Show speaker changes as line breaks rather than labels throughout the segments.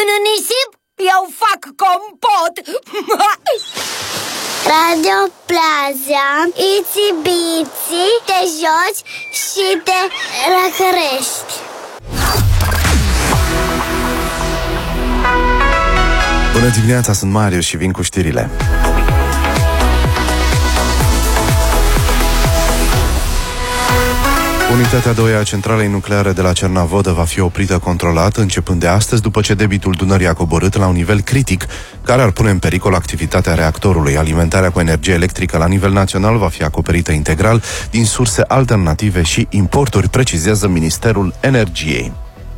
În nisip eu fac compot.
Radio Plaza, itsy bitsy, te joci și te răcărești.
Bună dimineața, sunt Marius și vin cu știrile. Unitatea 2 a centralei nucleare de la Cernavodă va fi oprită controlat începând de astăzi, după ce debitul Dunării a coborât la un nivel critic care ar pune în pericol activitatea reactorului. Alimentarea cu energie electrică la nivel național va fi acoperită integral din surse alternative și importuri, precizează Ministerul Energiei.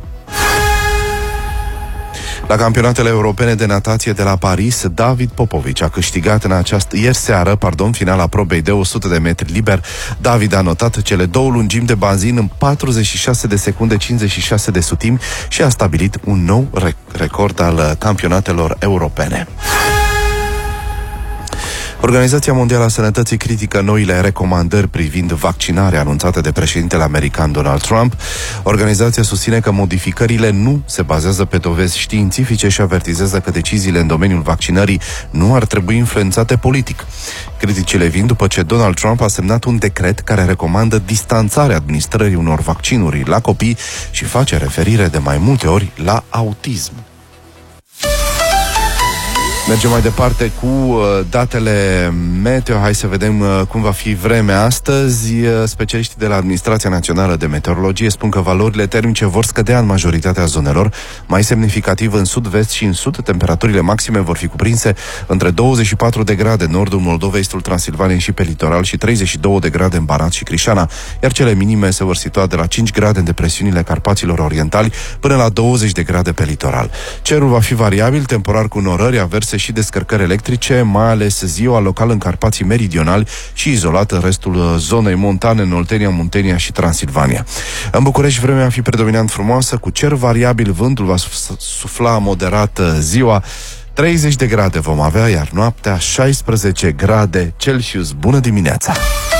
La campionatele europene de natație de la Paris, David Popovici a câștigat ieri seară, finala probei de 100 de metri liber. David a notat cele două lungimi de bazin în 46 de secunde 56 de sutimi și a stabilit un nou record al campionatelor europene. Organizația Mondială a Sănătății critică noile recomandări privind vaccinarea anunțate de președintele american Donald Trump. Organizația susține că modificările nu se bazează pe dovezi științifice și avertizează că deciziile în domeniul vaccinării nu ar trebui influențate politic. Criticile vin după ce Donald Trump a semnat un decret care recomandă distanțarea administrării unor vaccinuri la copii și face referire de mai multe ori la autism. Mergem mai departe cu datele meteo. Hai să vedem cum va fi vremea astăzi. Specialiștii de la Administrația Națională de Meteorologie spun că valorile termice vor scădea în majoritatea zonelor. Mai semnificativ în sud-vest și în sud, temperaturile maxime vor fi cuprinse între 24 de grade în nordul Moldovei, estul Transilvaniei și pe litoral și 32 de grade în Banat și Crișana, iar cele minime se vor situa de la 5 grade în depresiunile Carpaților Orientali până la 20 de grade pe litoral. Cerul va fi variabil, temporar cu norări, averse și descărcări electrice, mai ales ziua local în Carpații Meridionali și izolat în restul zonei montane, în Oltenia, Muntenia și Transilvania. În București vremea va fi predominant frumoasă, cu cer variabil, vântul va sufla moderat ziua, 30 de grade vom avea, iar noaptea 16 grade Celsius. Bună dimineața!